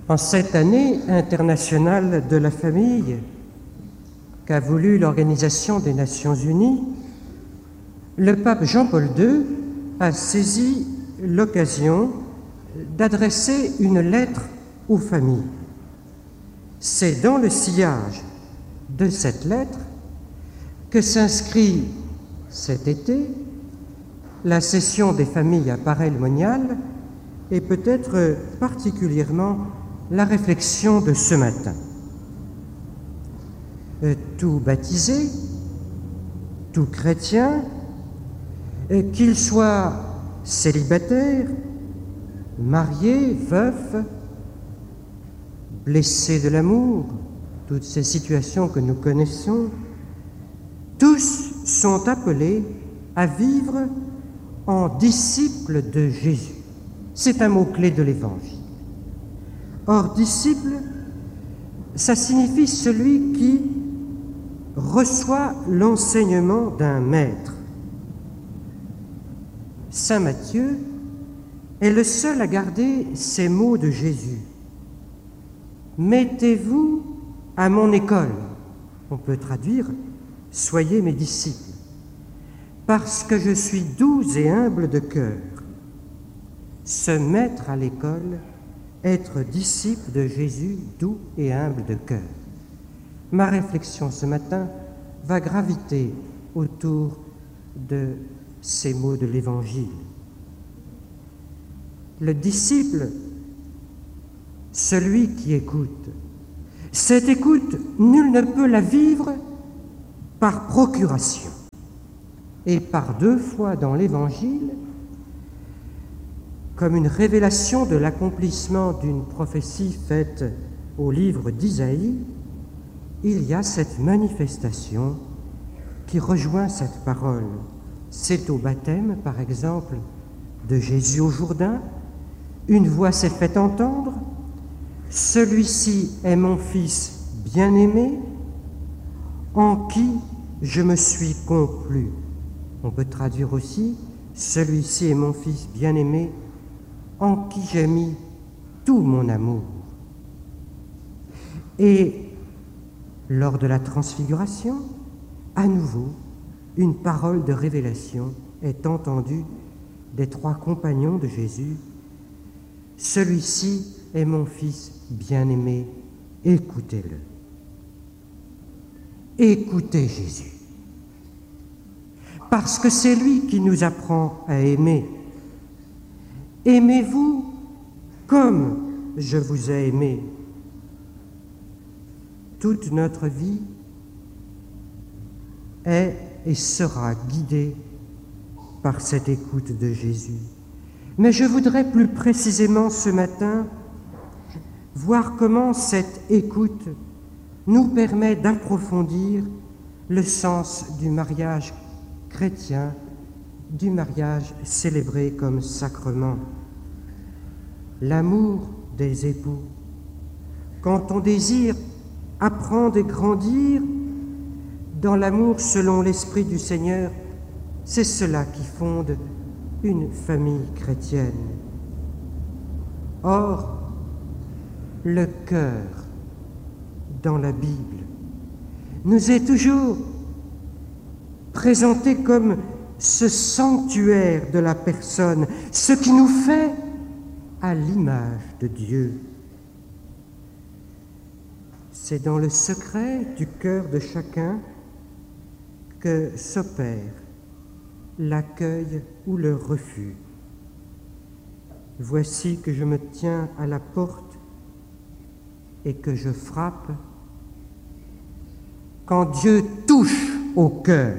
En cette année internationale de la famille qu'a voulu l'Organisation des Nations Unies, le pape Jean-Paul II a saisi l'occasion d'adresser une lettre aux familles. C'est dans le sillage de cette lettre que s'inscrit cet été la session des familles à Paray-le-Monial et peut-être particulièrement la réflexion de ce matin. Tout baptisé, tout chrétien, qu'il soit célibataire, marié, veuf, blessé de l'amour, toutes ces situations que nous connaissons, tous sont appelés à vivre en disciples de Jésus. C'est un mot-clé de l'Évangile. Or, disciple, ça signifie celui qui reçoit l'enseignement d'un maître. Saint Matthieu est le seul à garder ces mots de Jésus. Mettez-vous à mon école. On peut traduire « Soyez mes disciples », parce que je suis doux et humble de cœur. Se mettre à l'école, être disciple de Jésus, doux et humble de cœur. Ma réflexion ce matin va graviter autour de ces mots de l'Évangile. Le disciple, celui qui écoute. Cette écoute, nul ne peut la vivre par procuration. Et par 2 fois dans l'Évangile, comme une révélation de l'accomplissement d'une prophétie faite au livre d'Isaïe, il y a cette manifestation qui rejoint cette parole. C'est au baptême, par exemple, de Jésus au Jourdain, une voix s'est faite entendre, « Celui-ci est mon Fils bien-aimé, en qui je me suis complu. » On peut traduire aussi « Celui-ci est mon Fils bien-aimé, en qui j'ai mis tout mon amour. » Et lors de la transfiguration, à nouveau, une parole de révélation est entendue des 3 compagnons de Jésus. « Celui-ci est mon Fils bien-aimé, écoutez-le. » Écoutez Jésus, parce que c'est lui qui nous apprend à aimer. Aimez-vous comme je vous ai aimé. Toute notre vie est et sera guidée par cette écoute de Jésus. Mais je voudrais plus précisément ce matin voir comment cette écoute nous permet d'approfondir le sens du mariage chrétien, du mariage célébré comme sacrement. L'amour des époux. Quand on désire apprendre et grandir dans l'amour selon l'Esprit du Seigneur, c'est cela qui fonde une famille chrétienne. Or, le cœur dans la Bible nous est toujours présenté comme ce sanctuaire de la personne, ce qui nous fait à l'image de Dieu. C'est dans le secret du cœur de chacun que s'opère l'accueil ou le refus. Voici que je me tiens à la porte et que je frappe. Quand Dieu touche au cœur,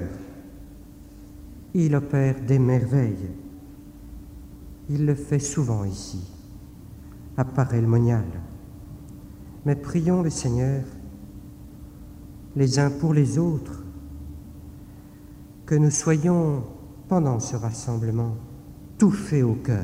il opère des merveilles. Il le fait souvent ici, à Paray-le-Monial. Mais prions le Seigneur, les uns pour les autres, que nous soyons, pendant ce rassemblement, touchés au cœur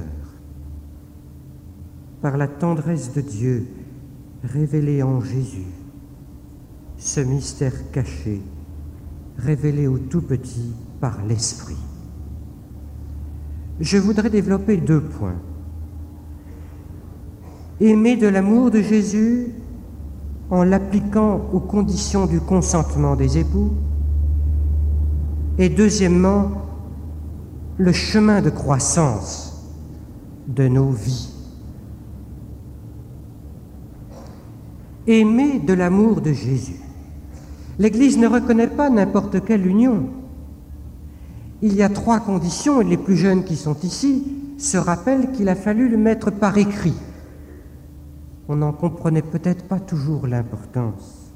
par la tendresse de Dieu révélée en Jésus, ce mystère caché, révélé au tout petit par l'Esprit. Je voudrais développer 2 points. Aimer de l'amour de Jésus en l'appliquant aux conditions du consentement des époux. Et deuxièmement, le chemin de croissance de nos vies. Aimer de l'amour de Jésus. L'Église ne reconnaît pas n'importe quelle union. Il y a 3 conditions, et les plus jeunes qui sont ici se rappellent qu'il a fallu le mettre par écrit. On n'en comprenait peut-être pas toujours l'importance.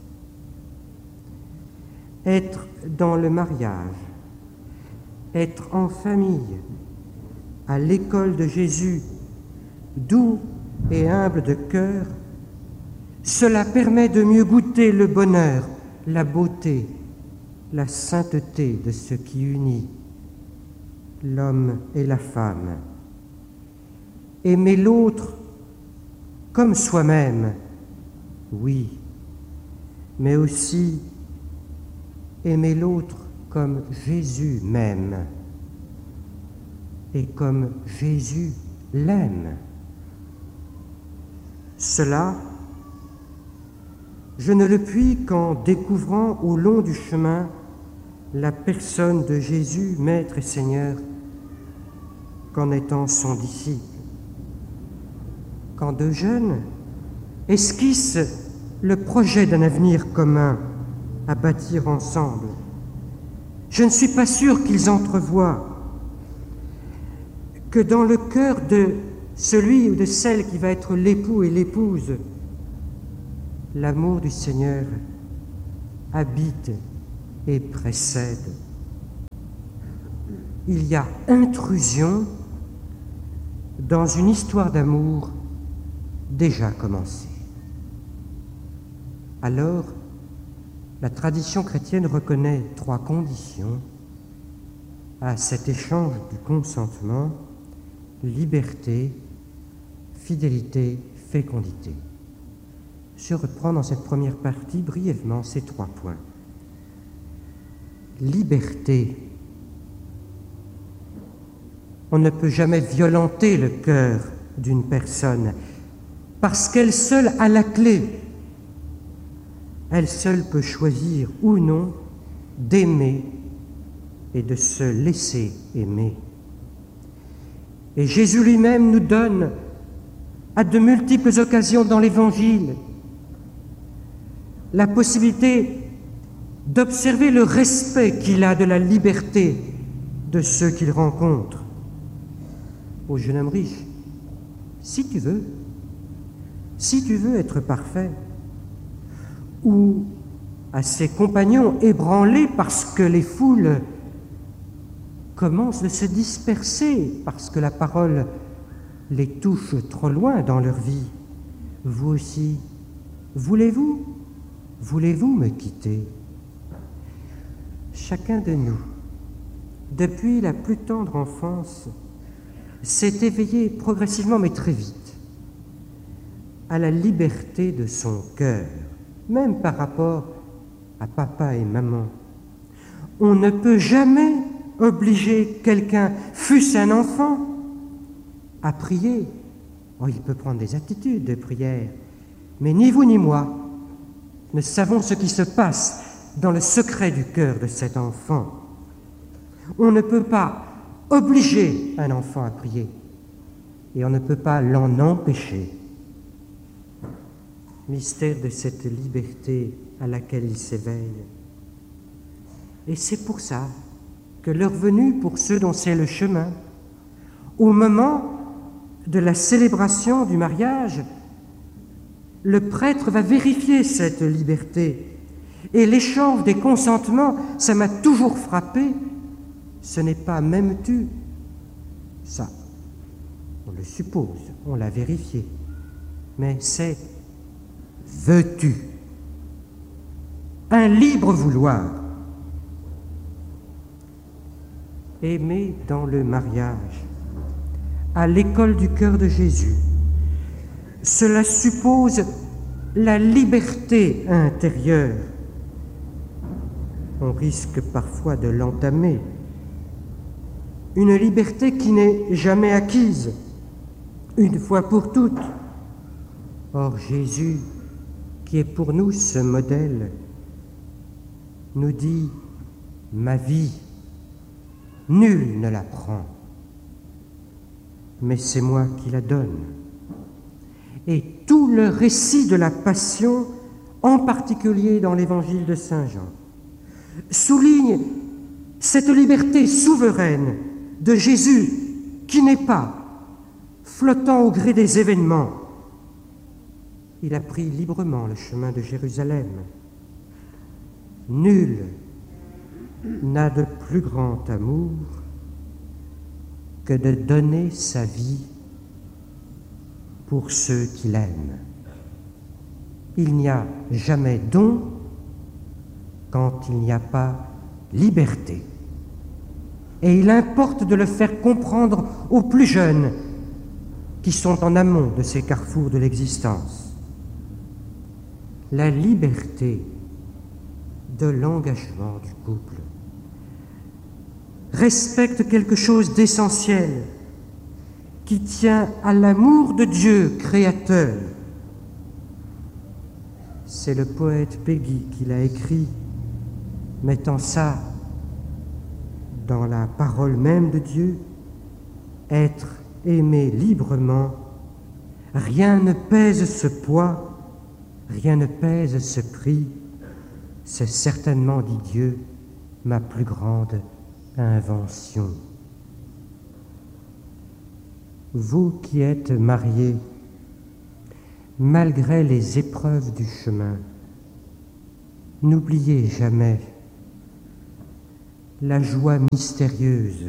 Être dans le mariage, être en famille, à l'école de Jésus, doux et humble de cœur, cela permet de mieux goûter le bonheur, la beauté, la sainteté de ce qui unit l'homme et la femme. Aimer l'autre comme soi-même, oui, mais aussi aimer l'autre comme Jésus m'aime et comme Jésus l'aime. Cela, je ne le puis qu'en découvrant au long du chemin la personne de Jésus, Maître et Seigneur, qu'en étant son disciple. Quand 2 jeunes esquissent le projet d'un avenir commun à bâtir ensemble, je ne suis pas sûr qu'ils entrevoient que dans le cœur de celui ou de celle qui va être l'époux et l'épouse, l'amour du Seigneur habite et précède. Il y a intrusion dans une histoire d'amour déjà commencée. Alors, la tradition chrétienne reconnaît 3 conditions à cet échange du consentement: liberté, fidélité, fécondité. Je reprends dans cette première partie brièvement ces 3 points. Liberté. On ne peut jamais violenter le cœur d'une personne parce qu'elle seule a la clé. Elle seule peut choisir ou non d'aimer et de se laisser aimer. Et Jésus lui-même nous donne à de multiples occasions dans l'Évangile la possibilité d'observer le respect qu'il a de la liberté de ceux qu'il rencontre. Au jeune homme riche, si tu veux être parfait, ou à ses compagnons ébranlés parce que les foules commencent de se disperser, parce que la parole les touche trop loin dans leur vie. Vous aussi, voulez-vous me quitter? Chacun de nous, depuis la plus tendre enfance, s'est éveillé progressivement, mais très vite, à la liberté de son cœur, même par rapport à papa et maman. On ne peut jamais obliger quelqu'un, fût-ce un enfant, à prier. Oh, il peut prendre des attitudes de prière, mais ni vous ni moi ne savons ce qui se passe dans le secret du cœur de cet enfant. On ne peut pas obliger un enfant à prier et on ne peut pas l'en empêcher. Mystère de cette liberté à laquelle il s'éveille. Et c'est pour ça que l'heure venue, pour ceux dont c'est le chemin, au moment de la célébration du mariage, le prêtre va vérifier cette liberté. Et l'échange des consentements, ça m'a toujours frappé. Ce n'est pas m'aimes-tu, ça, on le suppose, on l'a vérifié, mais c'est veux-tu, un libre vouloir. Aimer dans le mariage, à l'école du cœur de Jésus, cela suppose la liberté intérieure. On risque parfois de l'entamer. Une liberté qui n'est jamais acquise, une fois pour toutes. Or Jésus, qui est pour nous ce modèle, nous dit « Ma vie, nul ne la prend, mais c'est moi qui la donne. » Et tout le récit de la Passion, en particulier dans l'Évangile de Saint Jean, souligne cette liberté souveraine de Jésus qui n'est pas flottant au gré des événements. Il a pris librement le chemin de Jérusalem. Nul n'a de plus grand amour que de donner sa vie pour ceux qui l'aiment. Il n'y a jamais don quand il n'y a pas liberté. Et il importe de le faire comprendre aux plus jeunes qui sont en amont de ces carrefours de l'existence. La liberté de l'engagement du couple respecte quelque chose d'essentiel qui tient à l'amour de Dieu créateur. C'est le poète Péguy qui l'a écrit, mettant ça dans la parole même de Dieu, être aimé librement, rien ne pèse ce poids, rien ne pèse ce prix, c'est certainement, dit Dieu, ma plus grande invention. Vous qui êtes mariés, malgré les épreuves du chemin, n'oubliez jamais la joie mystérieuse,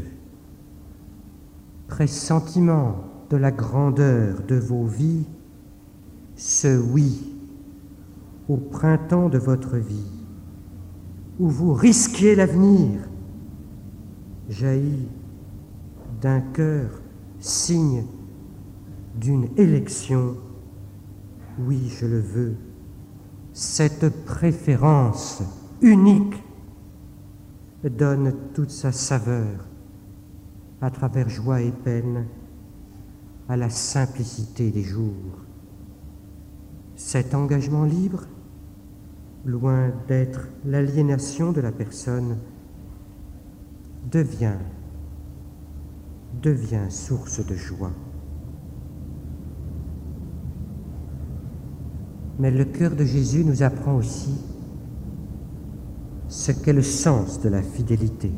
pressentiment de la grandeur de vos vies, ce oui au printemps de votre vie, où vous risquiez l'avenir, jaillit d'un cœur signe d'une élection. Oui, je le veux, cette préférence unique donne toute sa saveur à travers joie et peine à la simplicité des jours. Cet engagement libre, loin d'être l'aliénation de la personne, devient source de joie. Mais le cœur de Jésus nous apprend aussi ce qu'est le sens de la fidélité.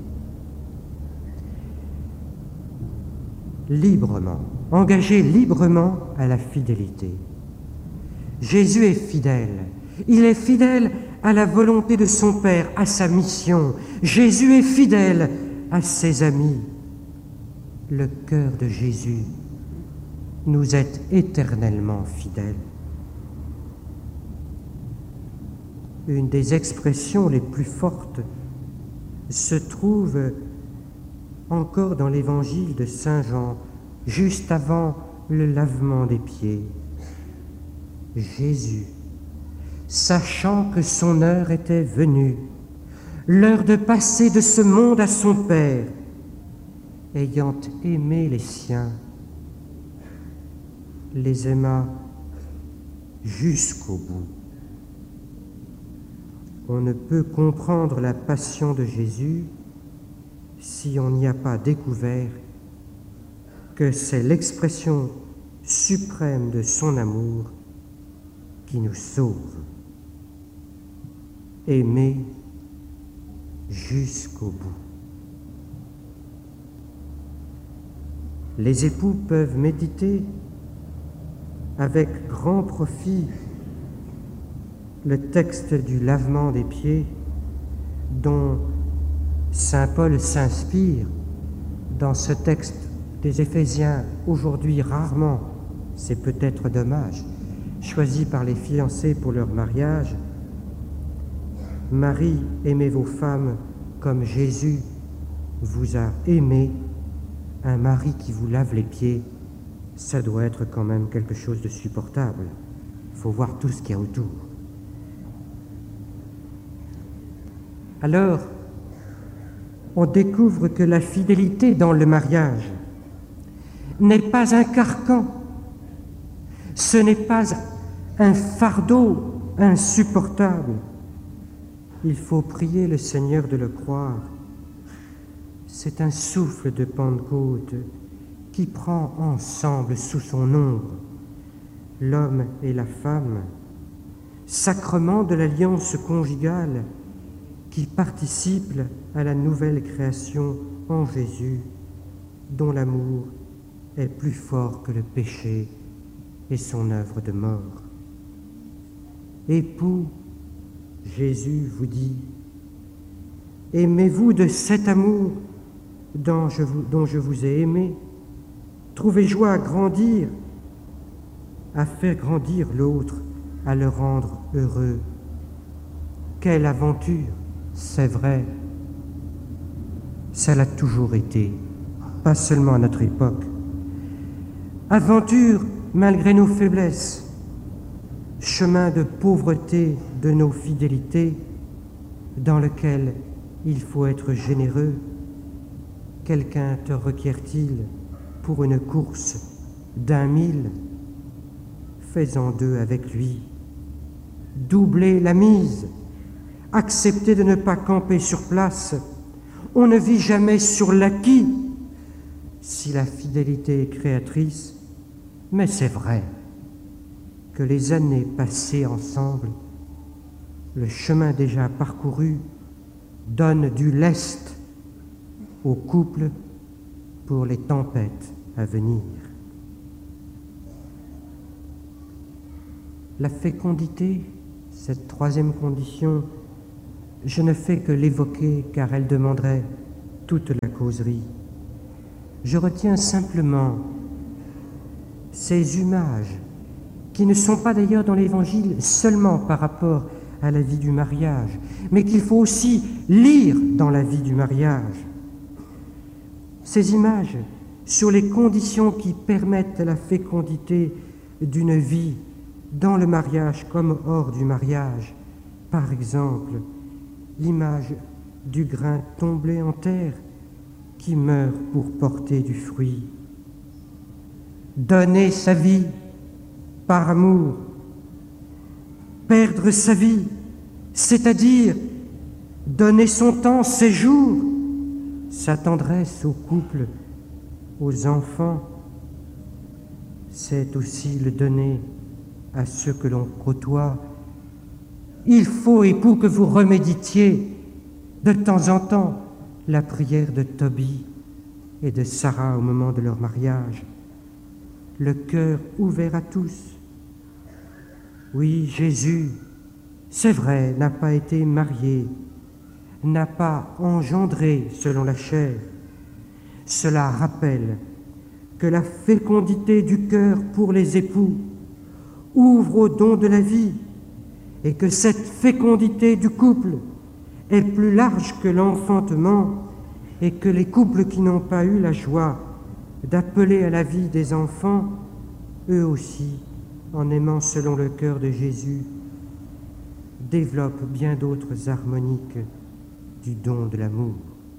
Librement, engagé librement à la fidélité. Jésus est fidèle. Il est fidèle à la volonté de son Père, à sa mission. Jésus est fidèle à ses amis. Le cœur de Jésus nous est éternellement fidèle. Une des expressions les plus fortes se trouve encore dans l'évangile de Saint Jean, juste avant le lavement des pieds. Jésus, sachant que son heure était venue, l'heure de passer de ce monde à son Père, ayant aimé les siens, les aima jusqu'au bout. On ne peut comprendre la passion de Jésus si on n'y a pas découvert que c'est l'expression suprême de son amour qui nous sauve. Aimer jusqu'au bout. Les époux peuvent méditer avec grand profit le texte du lavement des pieds dont Saint Paul s'inspire dans ce texte des Éphésiens, aujourd'hui rarement, c'est peut-être dommage, choisi par les fiancés pour leur mariage. Marie, aimez vos femmes comme Jésus vous a aimé. Un mari qui vous lave les pieds, ça doit être quand même quelque chose de supportable. Il faut voir tout ce qu'il y a autour. Alors, on découvre que la fidélité dans le mariage n'est pas un carcan, ce n'est pas un fardeau insupportable. Il faut prier le Seigneur de le croire. C'est un souffle de Pentecôte qui prend ensemble sous son ombre l'homme et la femme, sacrement de l'alliance conjugale qui participe à la nouvelle création en Jésus, dont l'amour est plus fort que le péché et son œuvre de mort. Époux, Jésus vous dit, aimez-vous de cet amour dont je vous ai aimé, trouvez joie à grandir, à faire grandir l'autre, à le rendre heureux. Quelle aventure, c'est vrai. Ça l'a toujours été, pas seulement à notre époque. Aventure malgré nos faiblesses, chemin de pauvreté de nos fidélités, dans lequel il faut être généreux. Quelqu'un te requiert-il pour une course d'1 000? Fais-en 2 avec lui. Doublez la mise. Acceptez de ne pas camper sur place. On ne vit jamais sur l'acquis si la fidélité est créatrice, mais c'est vrai que les années passées ensemble, le chemin déjà parcouru, donne du lest au couple pour les tempêtes à venir. La fécondité, cette troisième condition, je ne fais que l'évoquer car elle demanderait toute la causerie. Je retiens simplement ces images qui ne sont pas d'ailleurs dans l'Évangile seulement par rapport à la vie du mariage, mais qu'il faut aussi lire dans la vie du mariage. Ces images sur les conditions qui permettent la fécondité d'une vie dans le mariage comme hors du mariage. Par exemple, l'image du grain tombé en terre qui meurt pour porter du fruit. Donner sa vie par amour, perdre sa vie, c'est-à-dire donner son temps, ses jours, sa tendresse au couple, aux enfants, c'est aussi le donner à ceux que l'on côtoie. Il faut, époux, que vous reméditiez de temps en temps la prière de Tobie et de Sarah au moment de leur mariage. Le cœur ouvert à tous. Oui, Jésus, c'est vrai, n'a pas été marié, n'a pas engendré selon la chair. Cela rappelle que la fécondité du cœur pour les époux ouvre au don de la vie et que cette fécondité du couple est plus large que l'enfantement et que les couples qui n'ont pas eu la joie d'appeler à la vie des enfants, eux aussi, en aimant selon le cœur de Jésus, développent bien d'autres harmoniques du don de l'amour.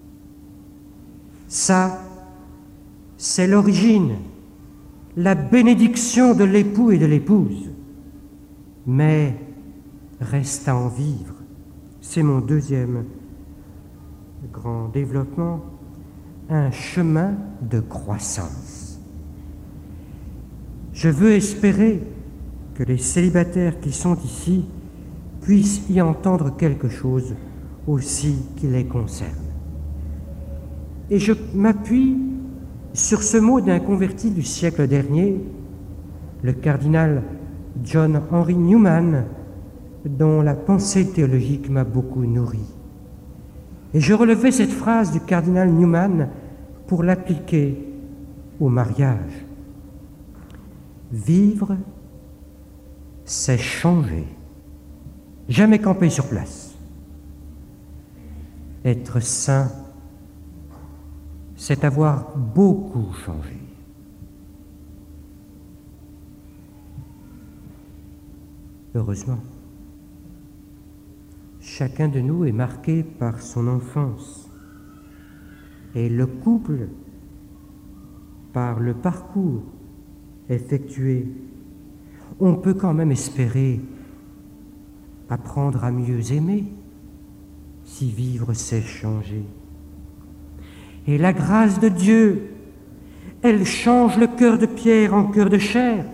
Ça, c'est l'origine, la bénédiction de l'époux et de l'épouse. Mais reste à en vivre. C'est mon deuxième grand développement, un chemin de croissance. Je veux espérer que les célibataires qui sont ici puissent y entendre quelque chose aussi qui les concerne. Et je m'appuie sur ce mot d'un converti du siècle dernier, le cardinal John Henry Newman, dont la pensée théologique m'a beaucoup nourri. Et je relevais cette phrase du cardinal Newman pour l'appliquer au mariage. Vivre, c'est changer. Jamais camper sur place. Être saint, c'est avoir beaucoup changé. Heureusement, chacun de nous est marqué par son enfance et le couple par le parcours effectué on peut quand même espérer apprendre à mieux aimer si vivre c'est changer. Et la grâce de Dieu, elle change le cœur de pierre en cœur de chair.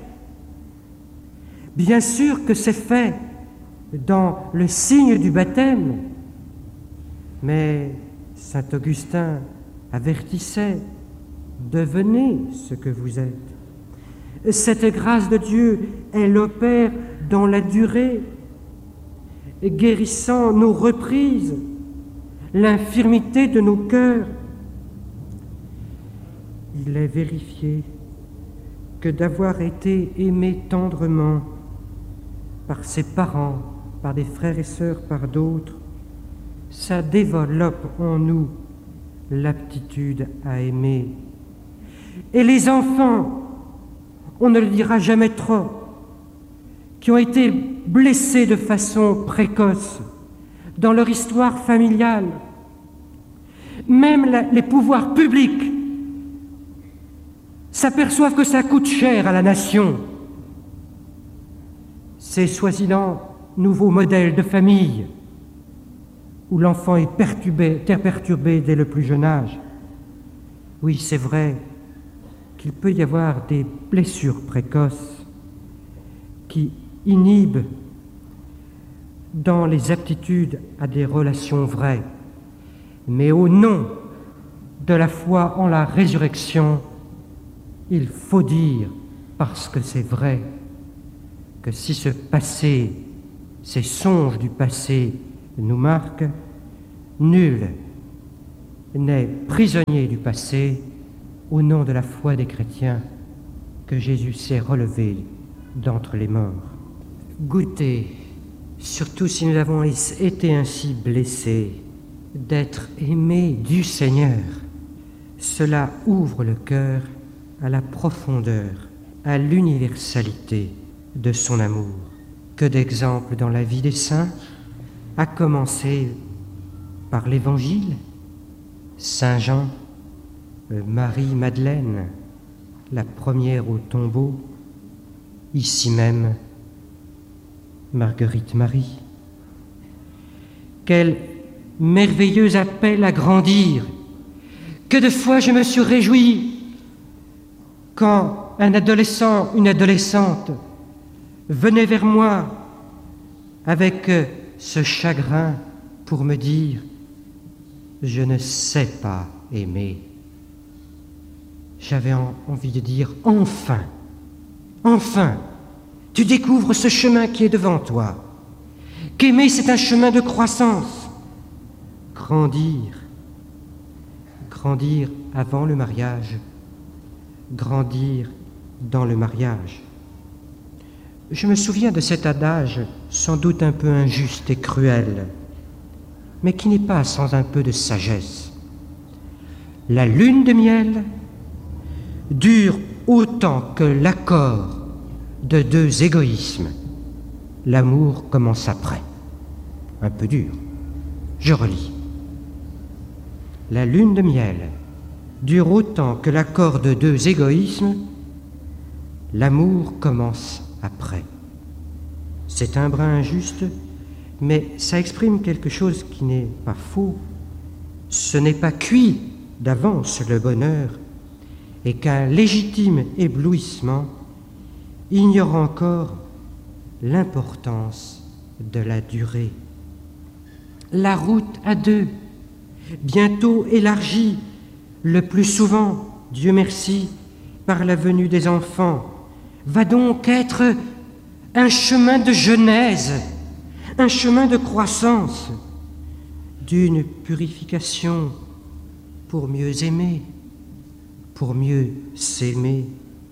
Bien sûr que c'est fait dans le signe du baptême, mais saint Augustin avertissait, devenez ce que vous êtes. Cette grâce de Dieu, elle opère dans la durée, guérissant nos reprises, l'infirmité de nos cœurs. Il est vérifié que d'avoir été aimé tendrement par ses parents, par des frères et sœurs, par d'autres, ça développe en nous l'aptitude à aimer. Et les enfants, on ne le dira jamais trop, qui ont été blessés de façon précoce dans leur histoire familiale, même les pouvoirs publics s'aperçoivent que ça coûte cher à la nation. Ces soi-disant nouveaux modèles de famille où l'enfant est perturbé dès le plus jeune âge. Oui, c'est vrai qu'il peut y avoir des blessures précoces qui inhibent dans les aptitudes à des relations vraies. Mais au nom de la foi en la résurrection, il faut dire, parce que c'est vrai, que si ce passé, ces songes du passé nous marquent, nul n'est prisonnier du passé au nom de la foi des chrétiens que Jésus s'est relevé d'entre les morts. Goûtez, surtout si nous avons été ainsi blessés, d'être aimés du Seigneur. Cela ouvre le cœur à la profondeur, à l'universalité de son amour. Que d'exemples dans la vie des saints, à commencer par l'Évangile, Saint Jean, Marie-Madeleine, la première au tombeau, ici même, Marguerite Marie. Quel merveilleux appel à grandir! Que de fois je me suis réjoui quand un adolescent, une adolescente venait vers moi avec ce chagrin pour me dire « Je ne sais pas aimer ». J'avais envie de dire « Enfin, enfin, tu découvres ce chemin qui est devant toi. Qu'aimer, c'est un chemin de croissance. Grandir, grandir avant le mariage, grandir dans le mariage. » Je me souviens de cet adage, sans doute un peu injuste et cruel, mais qui n'est pas sans un peu de sagesse. La lune de miel dure autant que l'accord de deux égoïsmes. L'amour commence après. Un peu dur. Je relis. La lune de miel dure autant que l'accord de deux égoïsmes. L'amour commence après. C'est un brin injuste, mais ça exprime quelque chose qui n'est pas faux. Ce n'est pas cuit d'avance le bonheur, et qu'un légitime éblouissement ignore encore l'importance de la durée. La route à deux, bientôt élargie, le plus souvent, Dieu merci, par la venue des enfants, va donc être un chemin de genèse, un chemin de croissance, d'une purification pour mieux aimer, pour mieux s'aimer.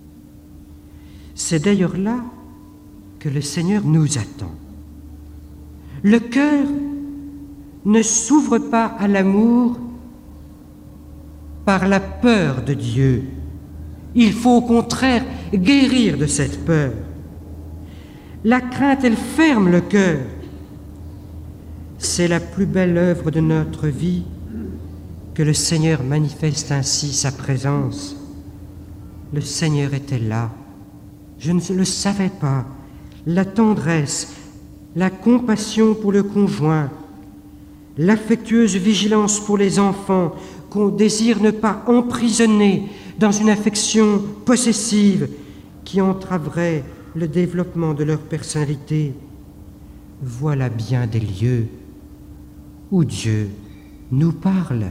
C'est d'ailleurs là que le Seigneur nous attend. Le cœur ne s'ouvre pas à l'amour par la peur de Dieu. Il faut au contraire guérir de cette peur. La crainte, elle ferme le cœur. C'est la plus belle œuvre de notre vie que le Seigneur manifeste ainsi sa présence. Le Seigneur était là, je ne le savais pas, la tendresse, la compassion pour le conjoint, l'affectueuse vigilance pour les enfants qu'on désire ne pas emprisonner dans une affection possessive qui entraverait le développement de leur personnalité. Voilà bien des lieux où Dieu nous parle.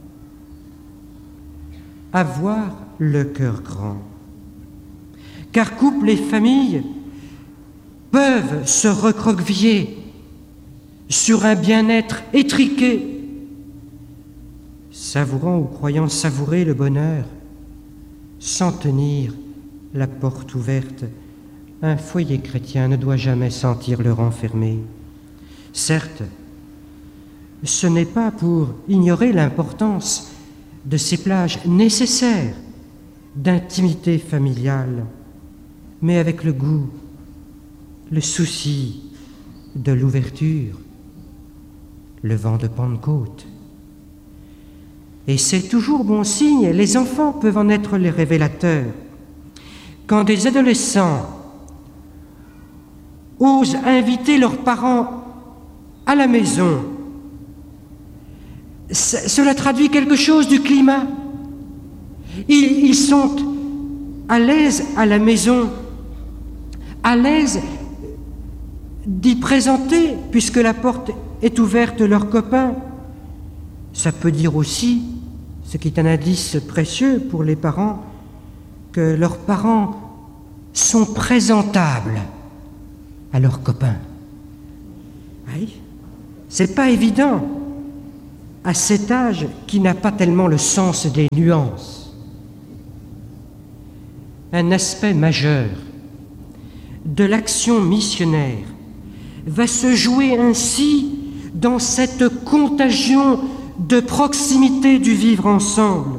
Avoir le cœur grand. Car couple et famille peuvent se recroqueviller sur un bien-être étriqué, savourant ou croyant savourer le bonheur, sans tenir la porte ouverte. Un foyer chrétien ne doit jamais sentir le renfermer. Certes, ce n'est pas pour ignorer l'importance de ces plages nécessaires d'intimité familiale, mais avec le goût, le souci de l'ouverture, le vent de Pentecôte. Et c'est toujours bon signe, les enfants peuvent en être les révélateurs. Quand des adolescents osent inviter leurs parents à la maison, cela traduit quelque chose du climat. Ils sont à l'aise à la maison, à l'aise d'y présenter, puisque la porte est ouverte leurs copains. Ça peut dire aussi, ce qui est un indice précieux pour les parents, que leurs parents sont présentables à leurs copains. Oui, c'est pas évident à cet âge qui n'a pas tellement le sens des nuances. Un aspect majeur de l'action missionnaire va se jouer ainsi dans cette contagion de proximité du vivre ensemble.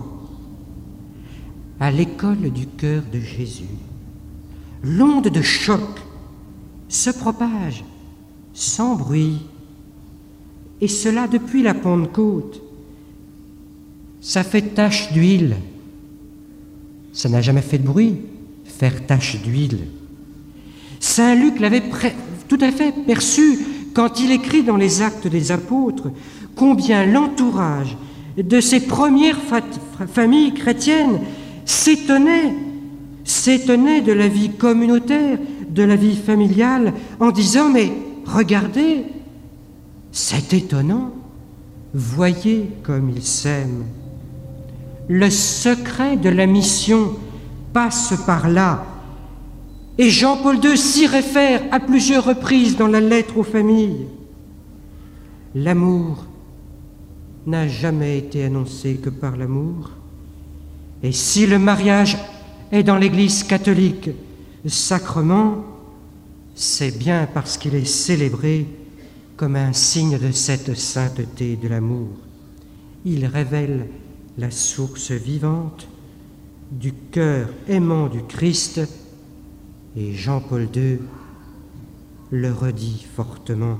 À l'école du cœur de Jésus, l'onde de choc se propage sans bruit, et cela depuis la Pentecôte. Ça fait tache d'huile. Ça n'a jamais fait de bruit, faire tache d'huile. Saint Luc l'avait tout à fait perçu quand il écrit dans les Actes des Apôtres combien l'entourage de ces premières familles chrétiennes s'étonnait de la vie communautaire, de la vie familiale, en disant « Mais regardez, c'est étonnant, voyez comme ils s'aiment. » Le secret de la mission passe par là. Et Jean-Paul II s'y réfère à plusieurs reprises dans la lettre aux familles. L'amour n'a jamais été annoncé que par l'amour. Et si le mariage est dans l'Église catholique sacrement, c'est bien parce qu'il est célébré comme un signe de cette sainteté de l'amour. Il révèle la source vivante du cœur aimant du Christ, et Jean-Paul II le redit fortement.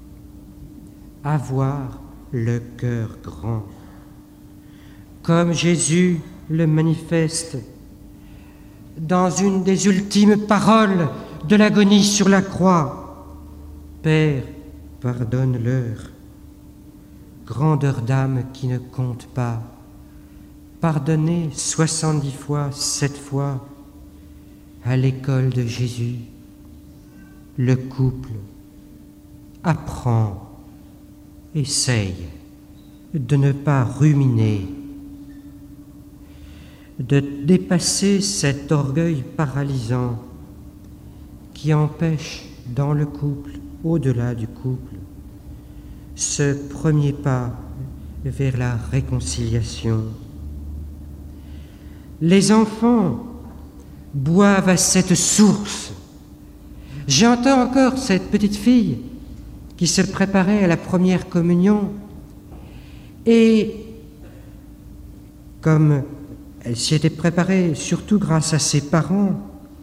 Avoir le cœur grand, comme Jésus le manifeste dans une des ultimes paroles de l'agonie sur la croix. Père, pardonne-leur. Grandeur d'âme qui ne compte pas. Pardonner 70 fois, 7 fois, à l'école de Jésus. Le couple apprend, essaye de ne pas ruminer, de dépasser cet orgueil paralysant qui empêche dans le couple, au-delà du couple, ce premier pas vers la réconciliation. Les enfants boivent à cette source. J'entends encore cette petite fille qui se préparait à la première communion, et comme elle s'y était préparée surtout grâce à ses parents,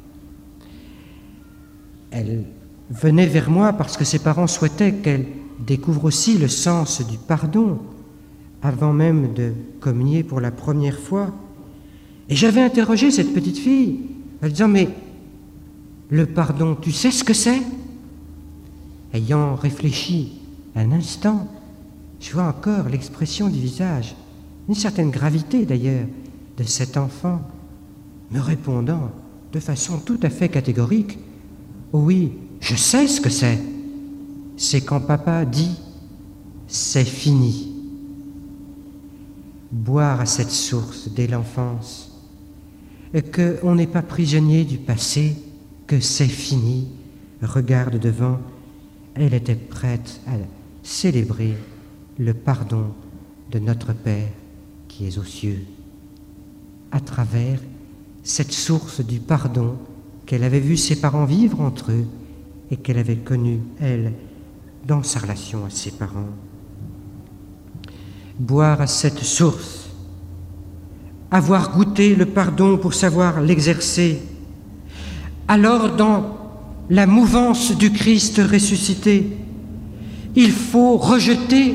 elle venait vers moi parce que ses parents souhaitaient qu'elle découvre aussi le sens du pardon avant même de communier pour la première fois. Et j'avais interrogé cette petite fille en disant « Mais Le pardon, tu sais ce que c'est? Ayant réfléchi un instant, je vois encore l'expression du visage, une certaine gravité d'ailleurs, de cet enfant, me répondant de façon tout à fait catégorique, « Oui, je sais ce que c'est. C'est quand papa dit « c'est fini ». Boire à cette source dès l'enfance, et qu'on n'est pas prisonnier du passé, que c'est fini, regarde devant, elle était prête à célébrer le pardon de notre Père qui est aux cieux, à travers cette source du pardon qu'elle avait vu ses parents vivre entre eux et qu'elle avait connue, elle, dans sa relation à ses parents. Boire à cette source, avoir goûté le pardon pour savoir l'exercer, alors dans la mouvance du Christ ressuscité, il faut rejeter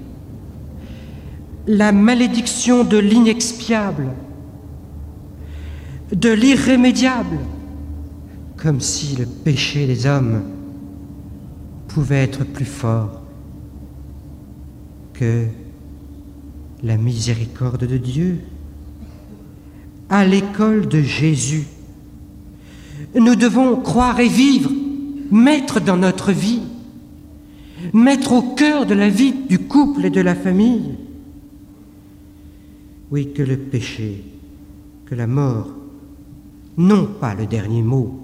la malédiction de l'inexpiable, de l'irrémédiable, comme si le péché des hommes pouvait être plus fort que la miséricorde de Dieu. À l'école de Jésus, nous devons croire et vivre, mettre dans notre vie, mettre au cœur de la vie du couple et de la famille. Oui, que le péché, que la mort n'ont pas le dernier mot,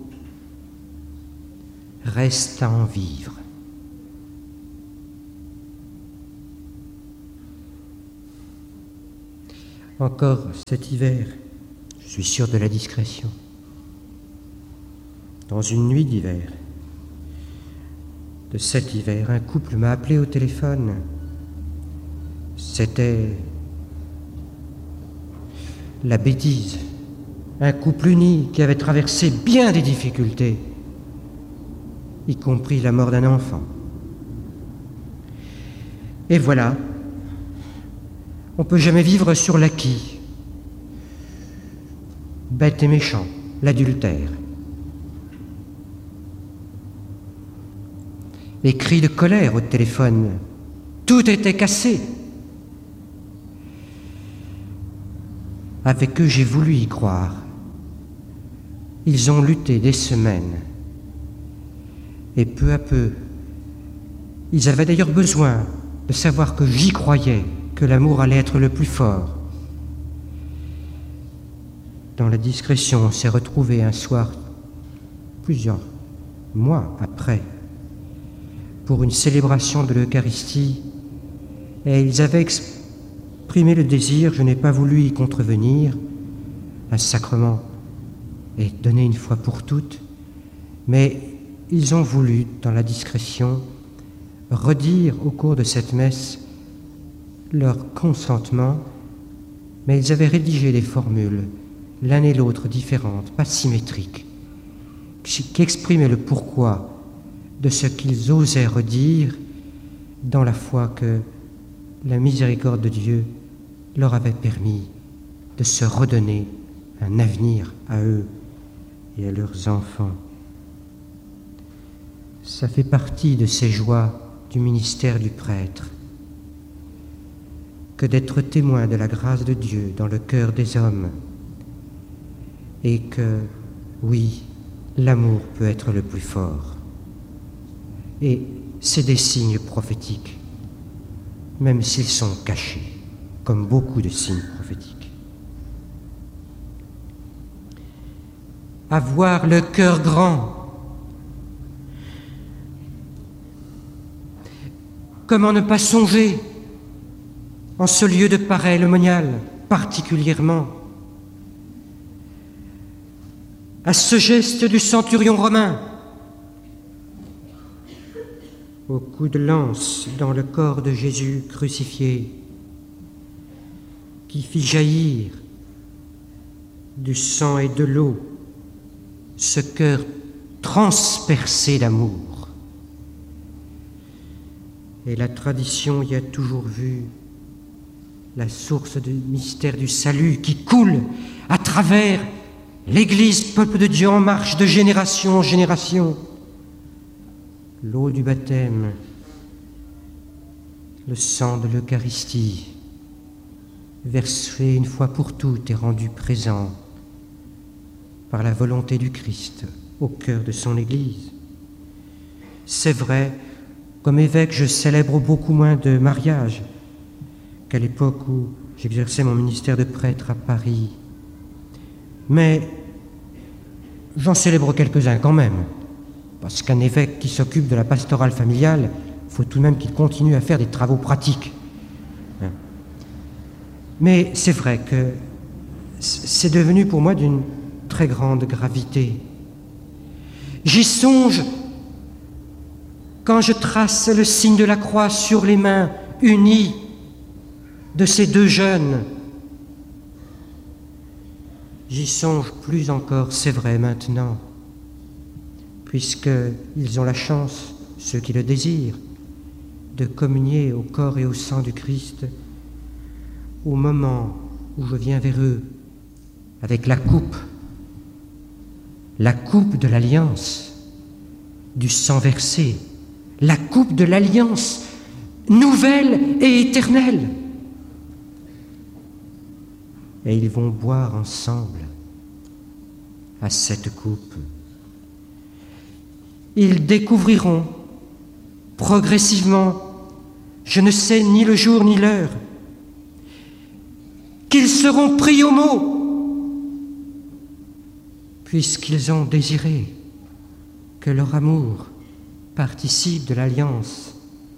reste à en vivre. Encore cet hiver, je suis sûr de la discrétion. Dans une nuit d'hiver, de cet hiver, un couple m'a appelé au téléphone. C'était la bêtise, un couple uni qui avait traversé bien des difficultés, y compris la mort d'un enfant. Et voilà, on ne peut jamais vivre sur l'acquis. Bête et méchant, l'adultère. Les cris de colère au téléphone, tout était cassé. Avec eux, j'ai voulu y croire. Ils ont lutté des semaines. Et peu à peu, ils avaient d'ailleurs besoin de savoir que j'y croyais, que l'amour allait être le plus fort. Dans la discrétion, on s'est retrouvés un soir, plusieurs mois après, pour une célébration de l'Eucharistie, et ils avaient exprimé le désir, je n'ai pas voulu y contrevenir, un sacrement est donné une fois pour toutes, mais ils ont voulu, dans la discrétion, redire au cours de cette messe leur consentement, mais ils avaient rédigé des formules, l'un et l'autre différentes, pas symétriques, qui exprimaient le pourquoi de ce qu'ils osaient redire dans la foi que la miséricorde de Dieu leur avait permis de se redonner un avenir à eux et à leurs enfants. Ça fait partie de ces joies du ministère du prêtre que d'être témoin de la grâce de Dieu dans le cœur des hommes et que, oui, l'amour peut être le plus fort. Et c'est des signes prophétiques, même s'ils sont cachés, comme beaucoup de signes prophétiques. Avoir le cœur grand. Comment ne pas songer, en ce lieu de pareil monial, particulièrement, à ce geste du centurion romain, au coup de lance dans le corps de Jésus crucifié, qui fit jaillir du sang et de l'eau ce cœur transpercé d'amour. Et la tradition y a toujours vu la source du mystère du salut qui coule à travers l'Église, peuple de Dieu en marche de génération en génération. L'eau du baptême, le sang de l'Eucharistie, versé une fois pour toutes et rendu présent par la volonté du Christ au cœur de son Église. C'est vrai, comme évêque, je célèbre beaucoup moins de mariages qu'à l'époque où j'exerçais mon ministère de prêtre à Paris. Mais j'en célèbre quelques-uns quand même, parce qu'un évêque qui s'occupe de la pastorale familiale, il faut tout de même qu'il continue à faire des travaux pratiques. Mais c'est vrai que c'est devenu pour moi d'une très grande gravité. J'y songe quand je trace le signe de la croix sur les mains unies de ces deux jeunes. J'y songe plus encore, c'est vrai maintenant, puisqu'ils ont la chance, ceux qui le désirent, de communier au corps et au sang du Christ au moment où je viens vers eux avec la coupe de l'alliance, du sang versé, la coupe de l'alliance nouvelle et éternelle. Et ils vont boire ensemble à cette coupe. Ils découvriront progressivement, je ne sais ni le jour ni l'heure, qu'ils seront pris au mot, puisqu'ils ont désiré que leur amour participe de l'alliance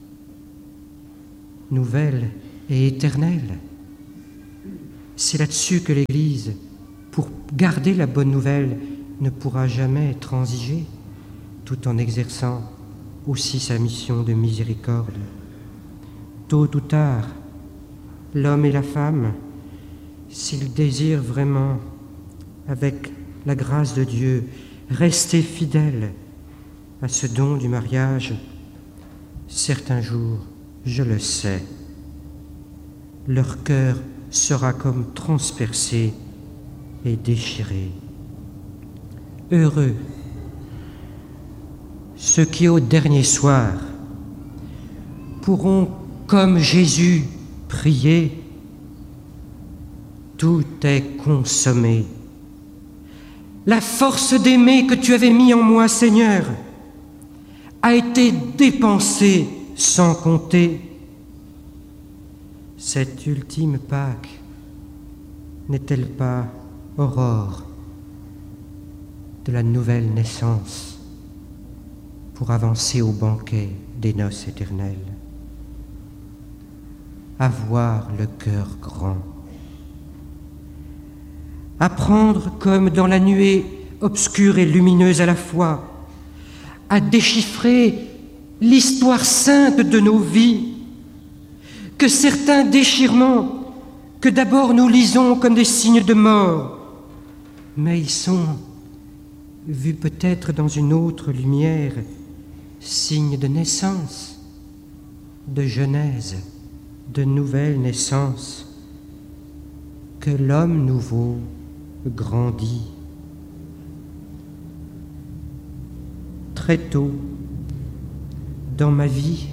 nouvelle et éternelle. C'est là-dessus que l'Église, pour garder la bonne nouvelle, ne pourra jamais transiger, tout en exerçant aussi sa mission de miséricorde. Tôt ou tard, l'homme et la femme, s'ils désirent vraiment, avec la grâce de Dieu, rester fidèles à ce don du mariage, certains jours, je le sais, leur cœur sera comme transpercé et déchiré. Heureux ceux qui, au dernier soir, pourront, comme Jésus, prier « Tout est consommé. La force d'aimer que tu avais mis en moi, Seigneur, a été dépensée sans compter. » Cette ultime Pâque n'est-elle pas aurore de la nouvelle naissance pour avancer au banquet des noces éternelles? Avoir le cœur grand, apprendre comme dans la nuée obscure et lumineuse à la fois, à déchiffrer l'histoire sainte de nos vies, que certains déchirements que d'abord nous lisons comme des signes de mort, mais ils sont, vus peut-être dans une autre lumière, signes de naissance, de genèse, de nouvelle naissance, que l'homme nouveau grandit. Très tôt, dans ma vie,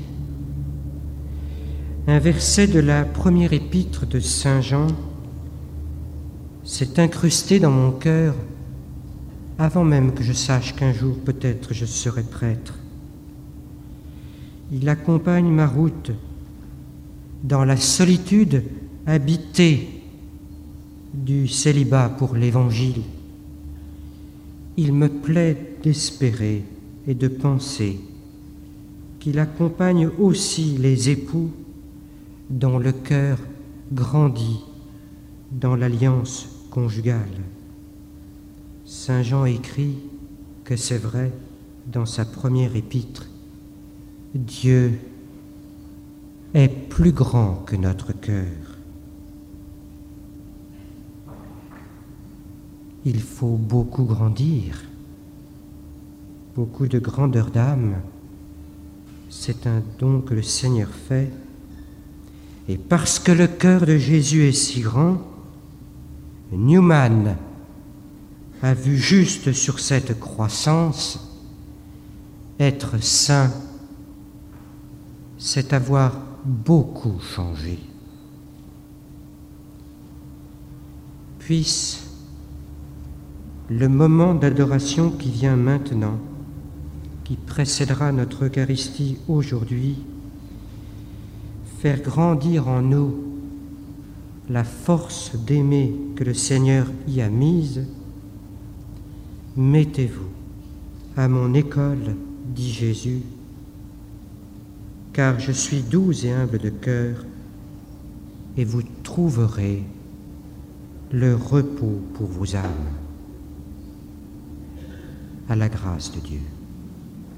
un verset de la première épître de Saint Jean s'est incrusté dans mon cœur avant même que je sache qu'un jour peut-être je serai prêtre. Il accompagne ma route dans la solitude habitée du célibat pour l'Évangile. Il me plaît d'espérer et de penser qu'il accompagne aussi les époux dont le cœur grandit dans l'alliance conjugale. Saint Jean écrit que c'est vrai dans sa première épître, Dieu est plus grand que notre cœur. Il faut beaucoup grandir, beaucoup de grandeur d'âme. C'est un don que le Seigneur fait. Et parce que le cœur de Jésus est si grand, Newman à vue juste sur cette croissance, être saint, c'est avoir beaucoup changé. Puisse le moment d'adoration qui vient maintenant, qui précédera notre Eucharistie aujourd'hui, faire grandir en nous la force d'aimer que le Seigneur y a mise. Mettez-vous à mon école, dit Jésus, car je suis doux et humble de cœur, et vous trouverez le repos pour vos âmes. À la grâce de Dieu.